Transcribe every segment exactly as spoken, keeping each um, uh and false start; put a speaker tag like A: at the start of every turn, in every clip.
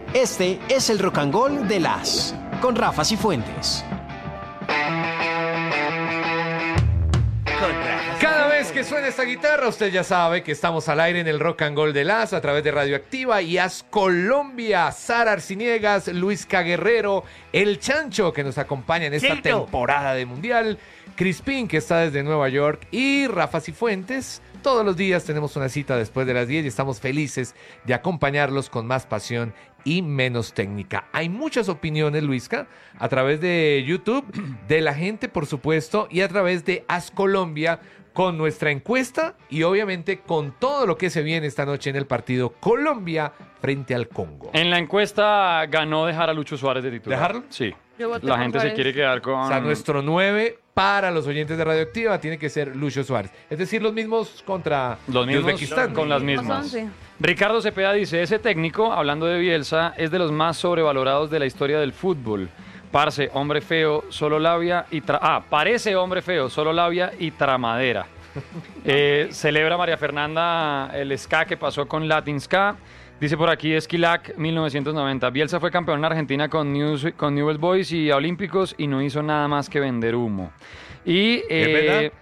A: Este es el Rock and Roll de las con Rafa Cifuentes.
B: Cada vez que suena esta guitarra, usted ya sabe que estamos al aire en el Rock and Roll de las a través de Radioactiva y As Colombia. Sara Arciniegas, Luis Caguerrero, El Chancho, que nos acompaña en esta
C: Chito.
B: temporada de Mundial, Crispín, que está desde Nueva York, y Rafa Cifuentes. Todos los días tenemos una cita después de las diez y estamos felices de acompañarlos con más pasión y menos técnica. Hay muchas opiniones, Luisca, a través de YouTube, de la gente, por supuesto, y a través de As Colombia, con nuestra encuesta y obviamente con todo lo que se viene esta noche en el partido Colombia frente al Congo.
D: En la encuesta ganó dejar a Lucho Suárez de titular.
B: ¿Dejarlo?
D: Sí.
E: Yo voté
D: La
E: por
D: gente se
E: Suárez.
D: quiere quedar con...
B: O sea, nuestro nueve para los oyentes de Radioactiva tiene que ser Lucho Suárez. Es decir, los mismos contra
D: Los
B: de
D: mismos
B: Uzbekistán.
D: con las
E: Los
D: mismas.
E: once.
D: Ricardo Cepeda dice, ese técnico, hablando de Bielsa, es de los más sobrevalorados de la historia del fútbol. Parce, hombre feo, solo labia y... Tra ah, parece hombre feo, solo labia y tramadera. Eh, celebra María Fernanda el ska que pasó con Latin Ska. Dice por aquí Esquilac mil novecientos noventa. Bielsa fue campeón en Argentina con, News, con Newell's Boys y a Olímpicos y no hizo nada más que vender humo. Y eh,
B: verdad?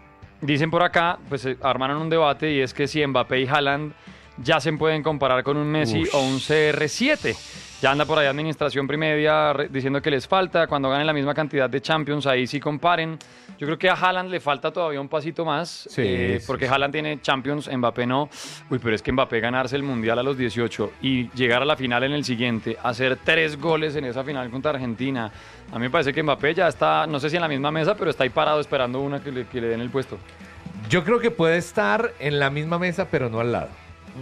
D: dicen por acá, pues eh, armaron un debate y es que si Mbappé y Haaland ya se pueden comparar con un Messi
B: Ush.
D: o un C R siete. Ya anda por ahí administración primedia re- diciendo que les falta. Cuando ganen la misma cantidad de Champions, ahí sí comparen. Yo creo que a Haaland le falta todavía un pasito más.
B: Sí,
D: eh,
B: sí,
D: porque
B: sí.
D: Haaland tiene Champions, Mbappé no. Uy, pero es que Mbappé ganarse el Mundial a los dieciocho y llegar a la final en el siguiente, hacer tres goles en esa final contra Argentina. A mí me parece que Mbappé ya está, no sé si en la misma mesa, pero está ahí parado esperando una que le, que le den el puesto.
B: Yo creo que puede estar en la misma mesa, pero no al lado.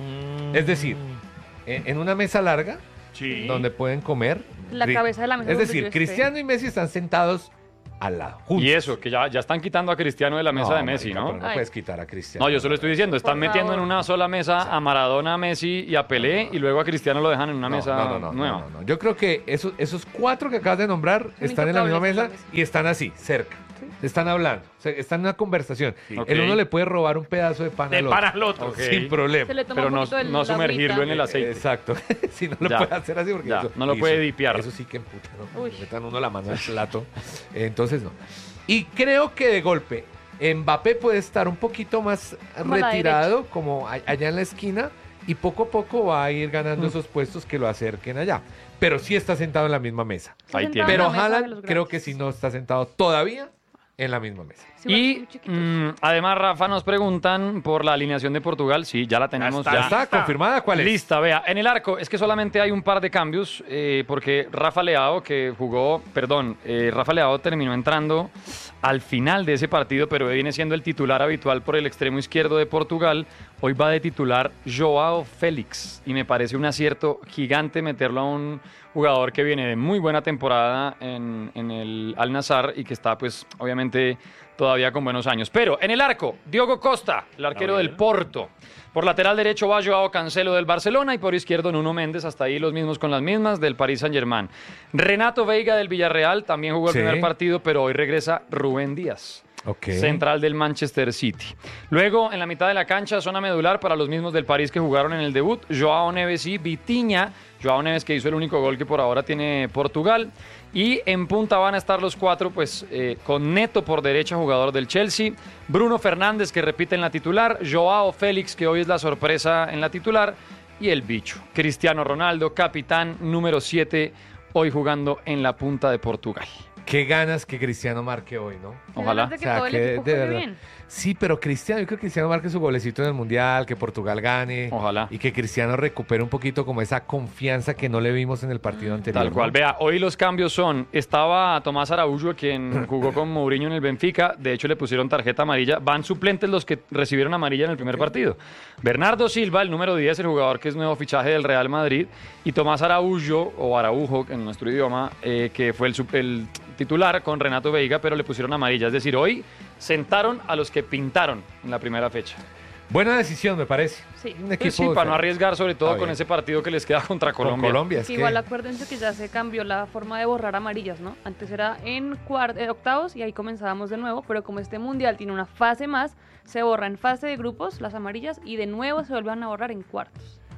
B: Es decir, en, en una mesa larga,
C: Sí.
B: donde pueden comer.
E: La
B: Cri-
E: cabeza de la mesa
B: Es
E: donde
B: decir,
E: yo esté.
B: Cristiano y Messi están sentados al lado. juntos.
D: Y eso, que ya, ya están quitando a Cristiano de la mesa
B: No,
D: de Messi,
B: marica,
D: ¿no?
B: pero no
E: Ay.
B: puedes quitar a Cristiano.
D: No, yo solo estoy diciendo, están
E: Por
D: metiendo en
E: favor.
D: una sola mesa a Maradona, a Messi y a Pelé y luego a Cristiano lo dejan en una
B: No,
D: mesa
B: no, no, no,
D: nueva.
B: no, no, no. Yo creo que esos, esos cuatro que acabas de nombrar están en la misma
E: intocables en la
B: mesa
E: mesa.
B: y están así, cerca. Están hablando, o sea, están en una conversación.
D: Ok.
B: El uno le puede robar un pedazo de pan
C: De
B: al otro.
C: para el otro.
D: Ok.
B: Sin problema.
E: Se le toma
D: Pero
E: un
D: no,
E: poquito del-
D: no
E: la
D: sumergirlo
E: agüita.
D: en el aceite.
B: Exacto. Si no lo
D: Ya.
B: puede hacer así porque
D: Ya,
B: eso,
D: no lo
B: y
D: puede
B: eso-
D: dipear.
B: Eso sí que emputa, ¿no?
E: Uy.
B: Le metan uno la mano al plato. Entonces no. Y creo que de golpe Mbappé puede estar un poquito más
E: Como a la
B: retirado, como a- allá en la esquina, y poco a poco va a ir ganando
E: Mm.
B: esos puestos que lo acerquen allá. Pero sí está sentado en la misma mesa.
E: Está
D: Ahí
E: sentado
D: tiene.
E: en
B: Pero
E: la mesa de
B: Haaland
E: los
B: creo
E: grandes.
B: que sí no está sentado todavía en la misma mesa.
E: Sí, bueno,
D: Y
E: muy chiquitos.
D: mm, además, Rafa, nos preguntan por la alineación de Portugal. Sí, ya la tenemos.
C: está,
B: ¿Ya
D: ya.
B: está
C: lista.
B: confirmada cuál es?
D: Lista, vea. En el arco, es que solamente hay un par de cambios, eh, porque Rafa Leao, que jugó, perdón, eh, Rafa Leao terminó entrando al final de ese partido, pero viene siendo el titular habitual por el extremo izquierdo de Portugal. Hoy va de titular Joao Félix, y me parece un acierto gigante meterlo a un jugador que viene de muy buena temporada en, en el Al-Nassr y que está, pues, obviamente todavía con buenos años. Pero en el arco, Diogo Costa, el arquero del Porto. Por lateral derecho va Joao Cancelo del Barcelona y por izquierdo Nuno Méndez, hasta ahí los mismos con las mismas, del Paris Saint-Germain. Renato Veiga del Villarreal, también jugó el
B: Sí.
D: primer partido, pero hoy regresa Rubén Díaz.
B: Ok.
D: Central del Manchester City. Luego, en la mitad de la cancha, zona medular para los mismos del París que jugaron en el debut, Joao Neves y Vitinha. Joao Neves, que hizo el único gol que por ahora tiene Portugal. Y en punta van a estar los cuatro, pues eh, con Neto por derecha, jugador del Chelsea, Bruno Fernández, que repite en la titular, Joao Félix, que hoy es la sorpresa en la titular, y el bicho, Cristiano Ronaldo, capitán número siete, hoy jugando en la punta de Portugal.
B: Qué ganas que Cristiano marque hoy, ¿no?
E: Qué
D: Ojalá.
E: ganas de que
B: O sea,
E: todo el
B: que
E: equipo
B: de
E: juegue
B: verdad.
E: bien.
B: Sí, pero Cristiano, yo creo que Cristiano marque su golecito en el Mundial, que Portugal gane.
D: Ojalá.
B: Y que Cristiano recupere un poquito como esa confianza que no le vimos en el partido anterior.
D: Tal cual.
B: ¿no?
D: Vea, hoy los cambios son, estaba Tomás Araújo, quien jugó con Mourinho en el Benfica, de hecho le pusieron tarjeta amarilla, van suplentes los que recibieron amarilla en el primer partido. Bernardo Silva, el número diez, el jugador que es nuevo fichaje del Real Madrid, y Tomás Araújo, o Araujo en nuestro idioma, eh, que fue el, sup- el titular con Renato Veiga, pero le pusieron amarilla. Es decir, hoy sentaron a los que pintaron en la primera fecha.
B: Buena decisión, me parece.
E: Sí.
B: Un
D: Pues sí,
B: equipo
D: para no arriesgar, sobre todo
B: Está
D: con
B: bien.
D: ese partido que les queda contra
B: con
D: Colombia.
B: Colombia. Es
E: Que
B: que-
E: igual acuérdense que ya se cambió la forma de borrar amarillas, ¿no? Antes era en cuart- eh, octavos y ahí comenzábamos de nuevo, pero como este mundial tiene una fase más, se borra en fase de grupos las amarillas y de nuevo se vuelven a borrar en cuartos.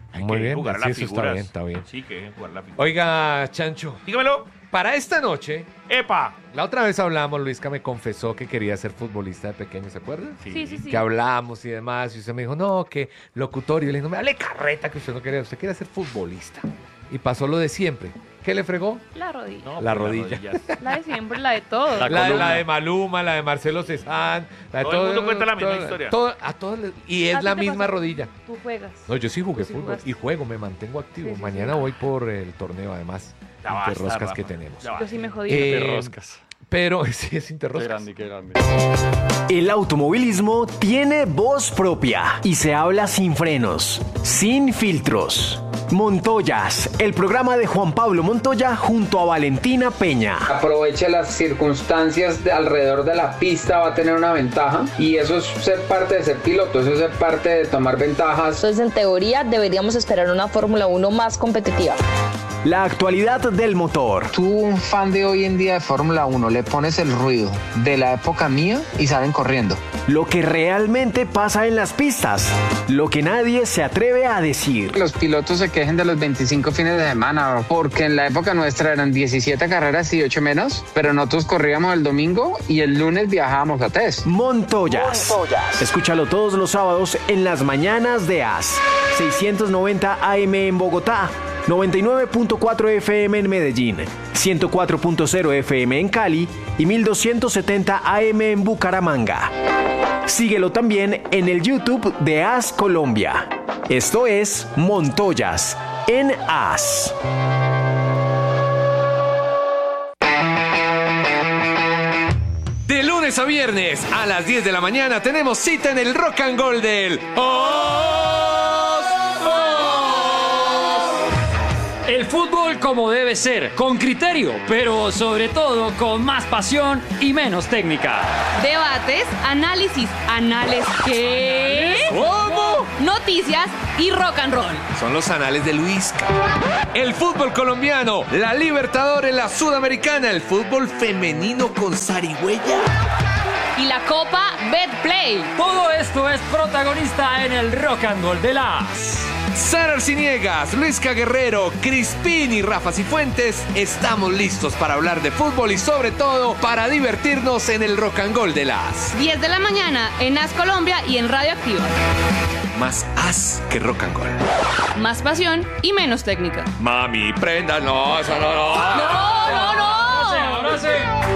C: Hay
B: Muy
C: que
B: bien,
C: jugar a
B: sí,
C: las
B: eso está
C: figuras.
B: bien, está bien.
C: Sí, que hay que jugar a las figuras.
B: Oiga, Chancho,
C: Dígamelo.
B: para esta noche,
C: ¡Epa!
B: la otra vez hablamos, Luisca me confesó que quería ser futbolista de pequeño, ¿se acuerda?
E: Sí, sí, sí.
B: Que hablamos y demás, y usted me dijo, no, que locutorio. Y le dije, no me hable carreta que usted no quería, usted quería ser futbolista. Y pasó lo de siempre. ¿Qué le fregó?
E: La rodilla.
C: No,
B: La
C: pues,
B: rodilla.
C: rodillas.
E: La de siempre, la de todos.
D: La
B: La,
D: columna.
B: la de Maluma, la de Marcelo Cezanne, la de
C: Todo el mundo cuenta la misma historia.
B: todo- a todos les- y
E: ¿A
B: es
E: ti
B: la
E: te
B: misma
E: pasó?
B: rodilla.
E: Tú juegas.
B: No, yo sí jugué
E: Tú sí
B: fútbol
E: jugaste.
B: y juego, me mantengo activo.
E: Sí, sí,
B: Mañana
E: sí.
B: voy por el torneo, además,
C: Ya basta,
B: interroscas que
C: Rafa.
B: tenemos.
C: Ya
E: Yo
C: basta.
E: sí me jodí.
B: Eh,
D: Te roscas.
B: Pero sí es
D: Qué
B: interroscas.
D: grande, qué grande.
A: El automovilismo tiene voz propia y se habla sin frenos, sin filtros. Montoyas, el programa de Juan Pablo Montoya junto a Valentina Peña.
F: Aproveche las circunstancias de alrededor de la pista, va a tener una ventaja y eso es ser parte de ser piloto, eso es ser parte de tomar ventajas.
G: Entonces, en teoría, deberíamos esperar una Fórmula uno más competitiva.
A: La actualidad del motor.
F: Tú, un fan de hoy en día de Fórmula uno, le pones el ruido de la época mía y salen corriendo.
A: Lo que realmente pasa en las pistas. Lo que nadie se atreve a decir.
F: Los pilotos se quejen de los veinticinco fines de semana, porque en la época nuestra eran diecisiete carreras y ocho menos, pero nosotros corríamos el domingo y el lunes viajábamos a test.
A: Montoyas. Escúchalo todos los sábados en las mañanas de A S. seiscientos noventa A M en Bogotá, noventa y nueve punto cuatro F M en Medellín, ciento cuatro punto cero F M en Cali y mil doscientos setenta A M en Bucaramanga. Síguelo también en el YouTube de A S Colombia. Esto es Montoyas en A S.
B: De lunes a viernes a las diez de la mañana tenemos cita en el Rock and Roll del Os.
H: El fútbol como debe ser, con criterio, pero sobre todo con más pasión y menos técnica.
E: Debates, análisis, anales, ¿qué?
B: ¿Cómo?
E: Noticias y rock and roll.
B: Son los anales de Luisca. El fútbol colombiano, la Libertadores, la Sudamericana, el fútbol femenino con zarigüeya.
E: Y la Copa Betplay.
H: Todo esto es protagonista en el Rock and Roll de las.
B: Sara Arciniegas, Luisca Guerrero, Crispín y Rafa Cifuentes estamos listos para hablar de fútbol y sobre todo para divertirnos en el Rock and Roll de las.
E: diez de la mañana en A S Colombia y en Radio Activa.
B: Más as que Rock and Roll.
E: Más pasión y menos técnica.
B: Mami, prenda, no, eso no, no.
E: ¡No, no, no!
H: Ahora sí, ahora sí.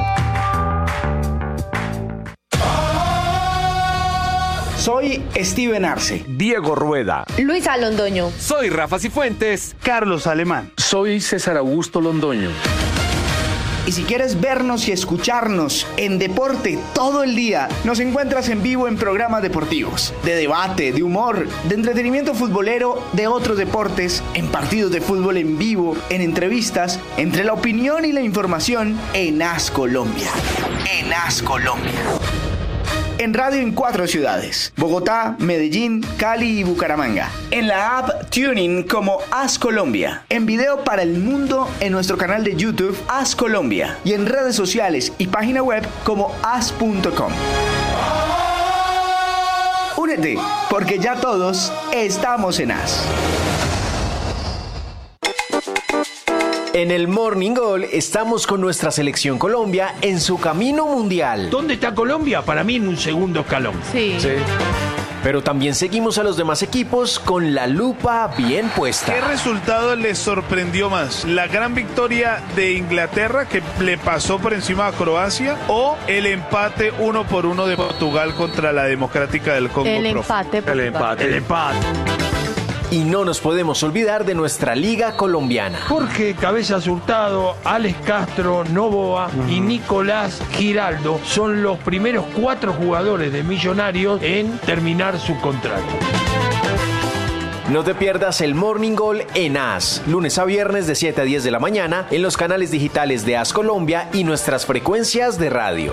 I: Soy Steven Arce.
J: Diego Rueda.
G: Luisa Londoño.
B: Soy Rafa Cifuentes.
I: Carlos Alemán.
J: Soy César Augusto Londoño.
I: Y si quieres vernos y escucharnos en deporte todo el día, nos encuentras en vivo en programas deportivos, de debate, de humor, de entretenimiento futbolero, de otros deportes, en partidos de fútbol en vivo, en entrevistas, entre la opinión y la información en A S Colombia. En A S Colombia. En radio en cuatro ciudades: Bogotá, Medellín, Cali y Bucaramanga. En la app Tuning como A S Colombia. En video para el mundo en nuestro canal de YouTube A S Colombia. Y en redes sociales y página web como as punto com. Únete, porque ya todos estamos en A S.
A: En el Morning Goal estamos con nuestra selección Colombia en su camino mundial.
C: ¿Dónde está Colombia? Para mí en un segundo escalón.
E: Sí.
A: Pero también seguimos a los demás equipos con la lupa bien puesta.
K: ¿Qué resultado les sorprendió más? ¿La gran victoria de Inglaterra que le pasó por encima a Croacia o el empate uno por uno de Portugal contra la Democrática del Congo?
G: El
K: profe?
G: empate.
C: El empate. El empate.
A: Y no nos podemos olvidar de nuestra liga colombiana.
C: Jorge Cabezas Hurtado, Alex Castro, Novoa y Nicolás Giraldo son los primeros cuatro jugadores de Millonarios en terminar su contrato.
A: No te pierdas el Morning Goal en A S, lunes a viernes de siete a diez de la mañana en los canales digitales de A S Colombia y nuestras frecuencias de radio.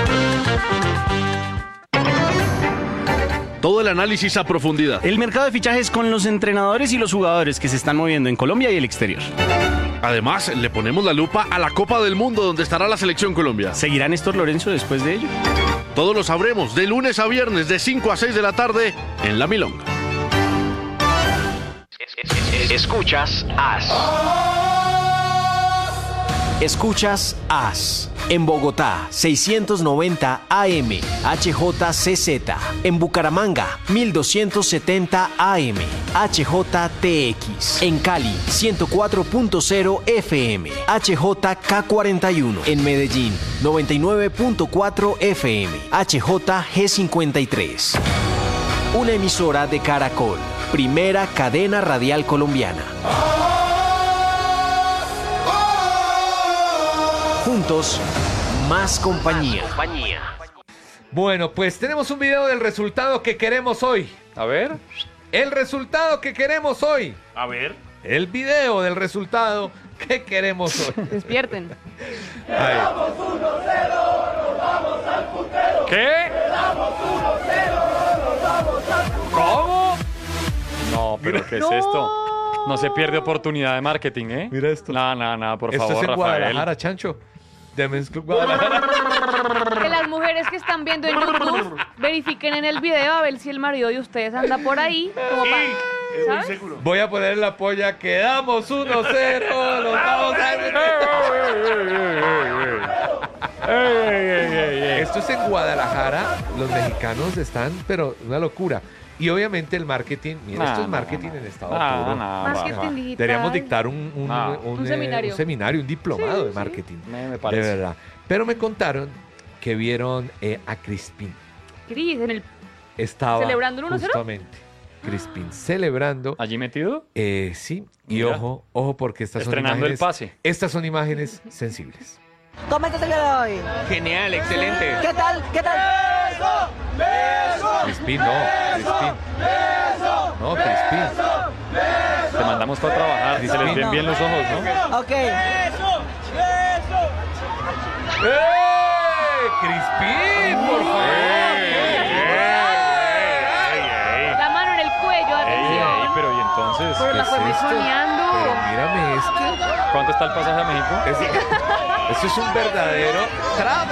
J: Todo el análisis a profundidad.
H: El mercado de fichajes con los entrenadores y los jugadores que se están moviendo en Colombia y el exterior.
J: Además, le ponemos la lupa a la Copa del Mundo donde estará la Selección Colombia.
H: ¿Seguirá Néstor Lorenzo después de ello?
J: Todo lo sabremos de lunes a viernes de cinco a seis de la tarde en La Milonga.
A: Escuchas As. Escuchas As. En Bogotá, seiscientos noventa A M, H J C Z. En Bucaramanga, mil doscientos setenta A M, H J T X. En Cali, ciento cuatro punto cero F M, H J K cuarenta y uno. En Medellín, noventa y nueve punto cuatro F M, H J G cincuenta y tres. Una emisora de Caracol, primera cadena radial colombiana. Juntos, más compañía.
B: Bueno, pues tenemos un video del resultado que queremos hoy.
D: A ver.
B: El resultado que queremos hoy.
L: A ver.
B: El video del resultado que queremos hoy.
E: Despierten.
B: Ay.
L: uno cero, nos vamos al puntero.
D: ¿Qué?
L: Quedamos uno cero, nos vamos al puntero.
D: ¿Cómo? No, pero ¿qué es
E: No.
D: esto? No se pierde oportunidad de marketing, ¿eh?
B: Mira esto.
D: No, no, no, por
B: Esto
D: favor,
B: es en
D: Rafael.
B: Guadalajara, Chancho. De Men's Club Guadalajara.
E: Que las mujeres que están viendo en YouTube verifiquen en el video a ver si el marido de ustedes anda por ahí. Como
L: Sí,
E: para,
L: es muy
E: ¿sabes?
L: seguro.
B: Voy a poner la polla. Quedamos uno cero. Nos vamos a... Esto es en Guadalajara. Los mexicanos están, pero una locura. Y obviamente el marketing, mira,
D: No,
B: esto es
D: no,
B: marketing
D: no.
B: en estado
D: No,
B: puro.
D: no,
E: Marketing
D: va, va.
E: digital.
B: Deberíamos dictar un, un,
D: No.
B: un,
E: Un
B: eh,
E: seminario.
B: un seminario, un diplomado
E: Sí,
B: de
E: sí.
B: marketing.
D: Me, me
B: De
D: parece.
B: verdad. Pero me contaron que vieron eh, a Crispin.
E: Cris, en el...
B: Estaba
E: ¿Celebrando el uno cero?
B: justamente Crispin celebrando.
D: ¿Allí metido?
B: Eh, sí, y
D: Mira.
B: ojo, ojo porque estas son
D: Estrenando el
B: imágenes.
D: pase.
B: Estas son imágenes sensibles.
M: ¿Cómo estás el día de hoy?
N: Genial, excelente.
M: ¿Qué tal? ¿Qué tal?
L: ¡Beso! ¡Beso!
B: Crispin, no, Crispin.
L: ¡Beso!
B: No, Crispin.
L: ¡Beso!
D: Te mandamos para trabajar y se les ven
M: No.
D: bien los ojos, ¿no?
M: Ok.
L: ¡Beso! ¡Beso!
B: ¡Eh! Crispin, por favor.
E: La mano en el cuello,
D: Ey, ey,
E: atención.
D: pero ¿y entonces?
E: Pero
B: ¿Qué
E: la
B: es
E: fue
B: esto?
E: mechoneando.
B: Pero mírame esto.
D: ¿Cuánto está el pasaje a México?
B: Es- Eso es un verdadero travel.